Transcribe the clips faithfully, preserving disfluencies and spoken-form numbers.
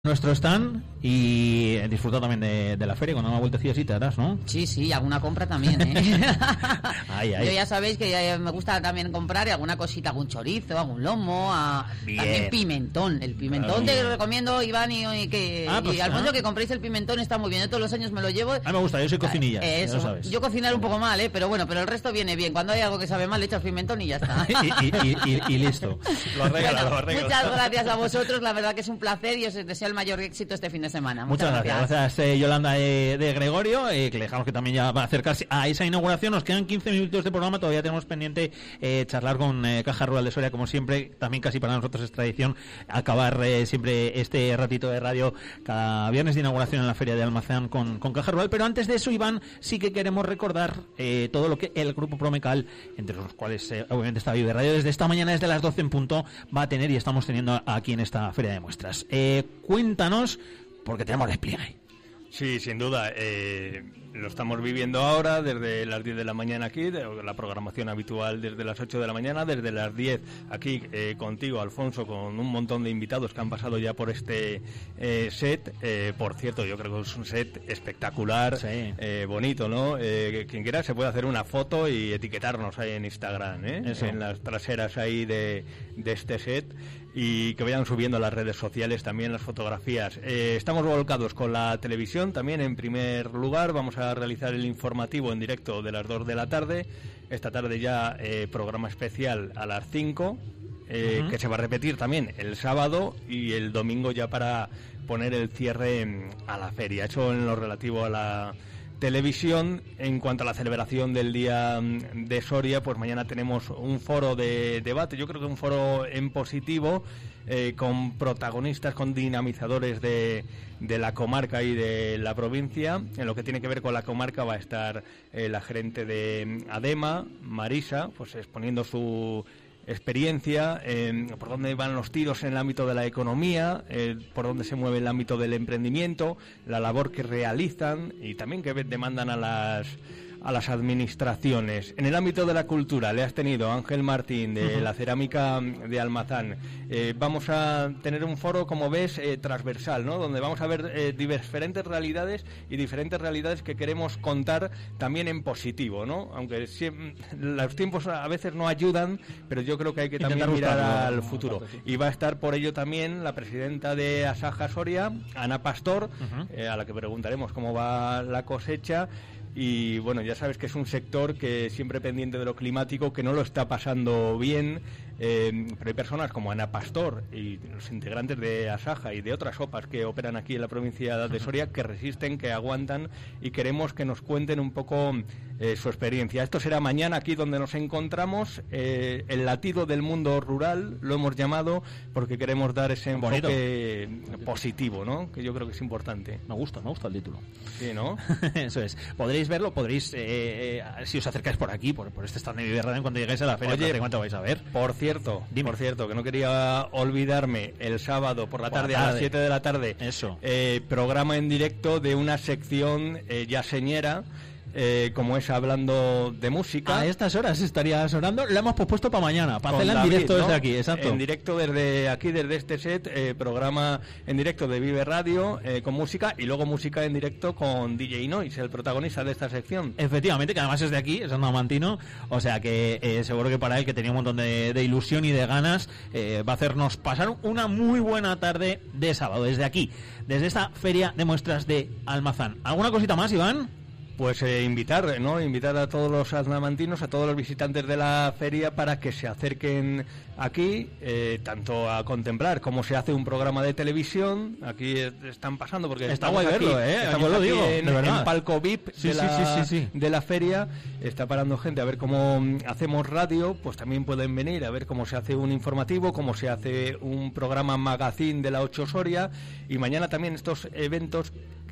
Nuestro stand y disfrutar también de, de la feria con una vueltecilla así te harás, ¿no? Sí, sí, alguna compra también, ¿eh? ay, ay. Yo ya sabéis que ya me gusta también comprar alguna cosita, algún chorizo, algún lomo, a, también pimentón. El pimentón claro. Te lo recomiendo, Iván y, y que ah, pues, y Alfonso, ah. que compréis el pimentón, está muy bien. Yo todos los años me lo llevo. A mí me gusta, yo soy cocinilla. Eh, eso, ya lo sabes. Yo cocinar un poco mal, ¿eh? Pero bueno, pero el resto viene bien. Cuando hay algo que sabe mal, le echas pimentón y ya está. y, y, y, y, y listo. Lo arregla, bueno, lo arregla. Muchas gracias a vosotros, la verdad que es un placer y os deseo el mayor éxito este fin de semana. Muchas, Muchas gracias. Gracias, gracias eh, Yolanda eh, de Gregorio, eh, que le dejamos que también ya va a acercarse a esa inauguración. Nos quedan quince minutos de programa, todavía tenemos pendiente eh, charlar con eh, Caja Rural de Soria, como siempre, también casi para nosotros es tradición acabar eh, siempre este ratito de radio cada viernes de inauguración en la Feria de Almazán con, con Caja Rural. Pero antes de eso, Iván, sí que queremos recordar eh, todo lo que el Grupo Promecal, entre los cuales eh, obviamente está Vive Radio, desde esta mañana, desde las doce en punto, va a tener y estamos teniendo aquí en esta Feria de Muestras. Eh, cuéntanos, porque tenemos despliegue. Sí, sin duda. Eh, lo estamos viviendo ahora desde las diez de la mañana aquí, de la programación habitual desde las ocho de la mañana, desde las diez aquí eh, contigo, Alfonso, con un montón de invitados que han pasado ya por este eh, set. Eh, por cierto, yo creo que es un set espectacular, sí. eh, bonito, ¿no? Eh, quien quiera se puede hacer una foto y etiquetarnos ahí en Instagram, ¿eh? Eso. En las traseras ahí de, de este set. Y que vayan subiendo a las redes sociales también las fotografías. Eh, estamos volcados con la televisión también en primer lugar. Vamos a realizar el informativo en directo de las dos de la tarde. Esta tarde ya eh, programa especial a las cinco, eh, uh-huh. que se va a repetir también el sábado y el domingo ya para poner el cierre a la feria. Eso en lo relativo a la televisión. En cuanto a la celebración del Día de Soria, pues mañana tenemos un foro de debate, yo creo que un foro en positivo, eh, con protagonistas, con dinamizadores de, de la comarca y de la provincia. En lo que tiene que ver con la comarca va a estar eh, la gerente de ADEMA, Marisa, pues exponiendo su experiencia, eh, por dónde van los tiros en el ámbito de la economía, eh, por dónde se mueve el ámbito del emprendimiento, la labor que realizan y también que demandan a las a las administraciones. En el ámbito de la cultura le has tenido Ángel Martín de uh-huh. la cerámica de Almazán. Eh, vamos a tener un foro, como ves, eh, transversal, ¿no? Donde vamos a ver eh, diferentes realidades y diferentes realidades que queremos contar también en positivo, ¿no? Aunque siempre, los tiempos a veces no ayudan, pero yo creo que hay que también Intentar mirar al futuro. Parte, sí. Y va a estar por ello también la presidenta de Asaja Soria, Ana Pastor, uh-huh. eh, a la que preguntaremos cómo va la cosecha. Y bueno, ya sabes que es un sector que siempre pendiente de lo climático, que no lo está pasando bien, eh, pero hay personas como Ana Pastor y los integrantes de Asaja y de otras O P As que operan aquí en la provincia de Soria, que resisten, que aguantan, y queremos que nos cuenten un poco eh, su experiencia. Esto será mañana aquí donde nos encontramos, eh, el latido del mundo rural, lo hemos llamado, porque queremos dar ese enfoque Bonito. positivo, ¿no? Que yo creo que es importante. Me gusta, me gusta el título. Sí, ¿no? Eso es. Podréis verlo, podréis, eh, eh, si os acercáis por aquí, por, por este stand de Vive Radio, cuando lleguéis a la feria, Oye, ¿cuánto vais a ver? Por cierto, Dime. por cierto, que no quería olvidarme, el sábado por la por tarde, la tarde a las siete de la tarde, eso, eh, programa en directo de una sección eh, yaseñera, Eh, como es hablando de música. A estas horas estaría sonando. La hemos pospuesto para mañana, para hacerla en directo, ¿no? Desde aquí, exacto. En directo desde aquí, desde este set, eh, programa en directo de Vive Radio, eh, con música, y luego música en directo con D J Noise, el protagonista de esta sección. Efectivamente, que además es de aquí, es andamantino, o sea que eh, seguro que para él, que tenía un montón de, de ilusión y de ganas, eh, va a hacernos pasar una muy buena tarde de sábado, desde aquí, desde esta Feria de Muestras de Almazán. ¿Alguna cosita más, Iván? Pues eh, invitar, ¿no? Invitar a todos los almamantinos, a todos los visitantes de la feria, para que se acerquen aquí, eh, tanto a contemplar cómo se hace un programa de televisión. Aquí están pasando, porque está guay verlo, ¿eh? Estamos aquí digo, en, en palco V I P sí, de, sí, la, sí, sí, sí. de la feria. Está parando gente a ver cómo hacemos radio, pues también pueden venir a ver cómo se hace un informativo, cómo se hace un programa magazine de la ocho Soria. Y mañana también estos eventos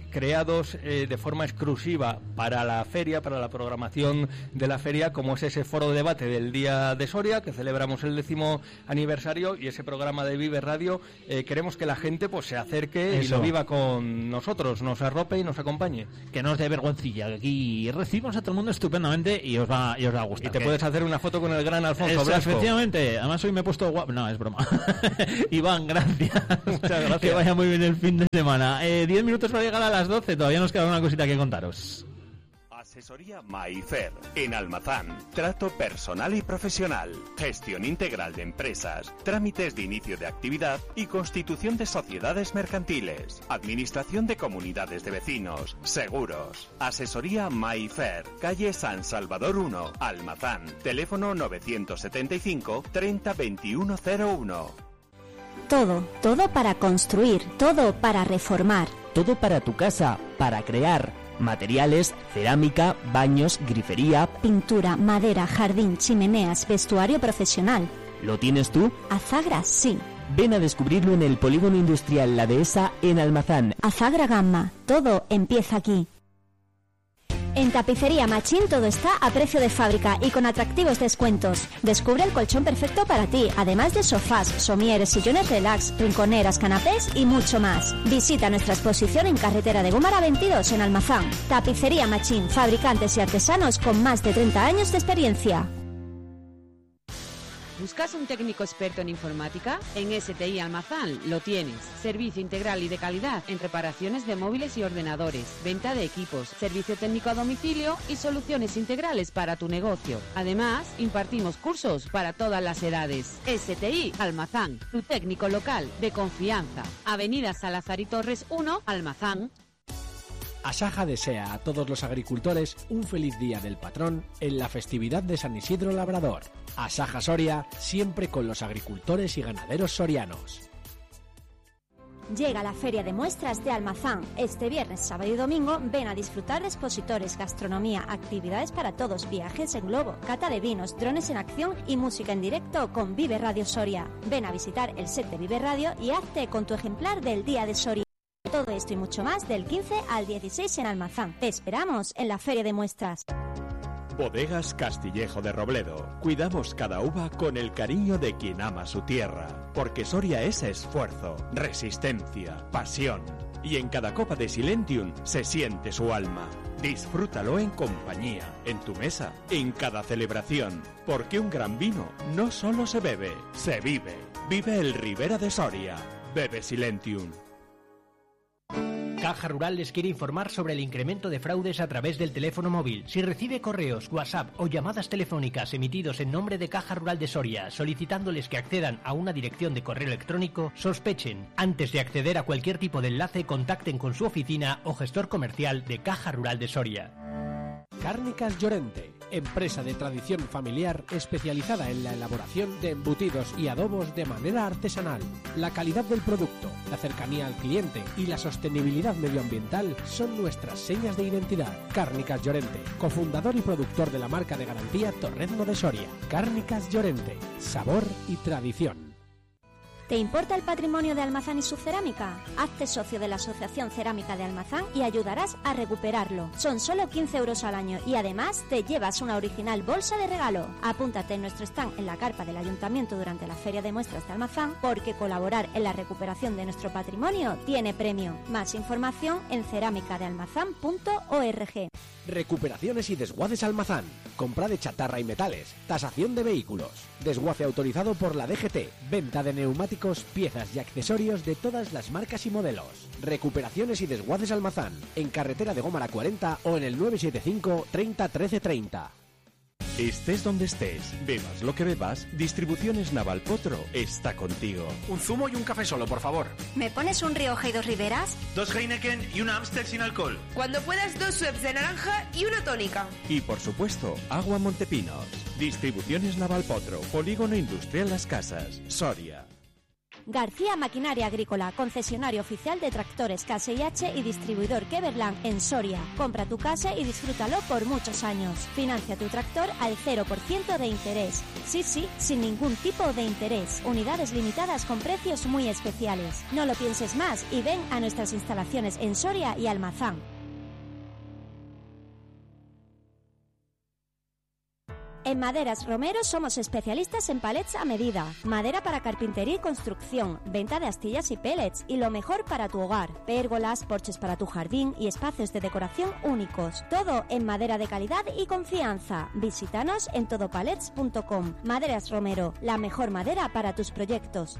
creados eh, de forma exclusiva para la feria, para la programación de la feria, como es ese foro de debate del Día de Soria, que celebramos el décimo aniversario, y ese programa de Vive Radio. Eh, queremos que la gente pues se acerque Eso. y lo viva con nosotros, nos arrope y nos acompañe. Que no os dé vergoncilla, que aquí recibimos a todo el mundo estupendamente y os va, y os va a gustar. Y te ¿qué? puedes hacer una foto con el gran Alfonso Eso, Blasco. Efectivamente, además hoy me he puesto guapo. No, es broma. Iván, gracias. Muchas gracias. Que vaya muy bien el fin de semana. Eh, diez minutos para llegar a las doce, todavía nos queda una cosita que contaros. Asesoría Maifer, en Almazán. Trato personal y profesional. Gestión integral de empresas. Trámites de inicio de actividad y constitución de sociedades mercantiles. Administración de comunidades de vecinos. Seguros. Asesoría Maifer. Calle San Salvador uno, Almazán. Teléfono novecientos setenta y cinco, treinta, veintiuno cero uno. Todo, todo para construir, todo para reformar. Todo para tu casa, para crear. Materiales, cerámica, baños, grifería, pintura, madera, jardín, chimeneas, vestuario profesional. ¿Lo tienes tú? Azagra, sí. Ven a descubrirlo en el Polígono Industrial La Dehesa en Almazán. Azagra Gamma, todo empieza aquí. En Tapicería Machín todo está a precio de fábrica y con atractivos descuentos. Descubre el colchón perfecto para ti, además de sofás, somieres, sillones relax, rinconeras, canapés y mucho más. Visita nuestra exposición en Carretera de Gómara veintidós en Almazán. Tapicería Machín, fabricantes y artesanos con más de treinta años de experiencia. ¿Buscas un técnico experto en informática? En S T I Almazán lo tienes. Servicio integral y de calidad en reparaciones de móviles y ordenadores, venta de equipos, servicio técnico a domicilio y soluciones integrales para tu negocio. Además, impartimos cursos para todas las edades. S T I Almazán, tu técnico local de confianza. Avenida Salazar y Torres uno, Almazán. Asaja desea a todos los agricultores un feliz día del patrón en la festividad de San Isidro Labrador. Asaja Soria, siempre con los agricultores y ganaderos sorianos. Llega la Feria de Muestras de Almazán. Este viernes, sábado y domingo ven a disfrutar de expositores, gastronomía, actividades para todos, viajes en globo, cata de vinos, drones en acción y música en directo con Vive Radio Soria. Ven a visitar el set de Vive Radio y hazte con tu ejemplar del Día de Soria. Todo esto y mucho más del quince al dieciséis en Almazán. Te esperamos en la Feria de Muestras. Bodegas Castillejo de Robledo. Cuidamos cada uva con el cariño de quien ama su tierra. Porque Soria es esfuerzo, resistencia, pasión. Y en cada copa de Silentium se siente su alma. Disfrútalo en compañía, en tu mesa, en cada celebración. Porque un gran vino no solo se bebe, se vive. Vive el Ribera de Soria. Bebe Silentium. Caja Rural les quiere informar sobre el incremento de fraudes a través del teléfono móvil. Si recibe correos, WhatsApp o llamadas telefónicas emitidos en nombre de Caja Rural de Soria solicitándoles que accedan a una dirección de correo electrónico, sospechen. Antes de acceder a cualquier tipo de enlace, contacten con su oficina o gestor comercial de Caja Rural de Soria. Cárnicas Llorente, empresa de tradición familiar especializada en la elaboración de embutidos y adobos de manera artesanal. La calidad del producto, la cercanía al cliente y la sostenibilidad medioambiental son nuestras señas de identidad. Cárnicas Llorente, cofundador y productor de la marca de garantía Torrezno de Soria. Cárnicas Llorente, sabor y tradición. ¿Te importa el patrimonio de Almazán y su cerámica? Hazte socio de la Asociación Cerámica de Almazán y ayudarás a recuperarlo. Son solo quince euros al año y además te llevas una original bolsa de regalo. Apúntate en nuestro stand en la carpa del Ayuntamiento durante la Feria de Muestras de Almazán porque colaborar en la recuperación de nuestro patrimonio tiene premio. Más información en cerámica de almazán punto org. Recuperaciones y desguaces Almazán. Compra de chatarra y metales. Tasación de vehículos. Desguace autorizado por la D G T. Venta de neumáticos, piezas y accesorios de todas las marcas y modelos. Recuperaciones y desguaces Almazán. En Carretera de Gómara cuarenta o en el nueve siete cinco, treinta, trece, treinta. Estés donde estés, bebas lo que bebas, Distribuciones Naval Potro está contigo. Un zumo y un café solo, por favor. ¿Me pones un Rioja y dos Riberas? Dos Heineken y una Amstel sin alcohol. Cuando puedas, dos Schweppes de naranja y una tónica. Y por supuesto, agua Montepinos. Distribuciones Naval Potro, Polígono Industrial Las Casas, Soria. García Maquinaria Agrícola, concesionario oficial de tractores K S I H y distribuidor Keverland en Soria. Compra tu K S I y disfrútalo por muchos años. Financia tu tractor al cero por ciento de interés. Sí, sí, sin ningún tipo de interés. Unidades limitadas con precios muy especiales. No lo pienses más y ven a nuestras instalaciones en Soria y Almazán. En Maderas Romero somos especialistas en palets a medida, madera para carpintería y construcción, venta de astillas y pellets y lo mejor para tu hogar, pérgolas, porches para tu jardín y espacios de decoración únicos. Todo en madera de calidad y confianza. Visítanos en todopalets punto com. Maderas Romero, la mejor madera para tus proyectos.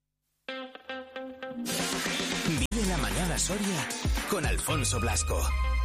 Vive la mañana Soria con Alfonso Blasco.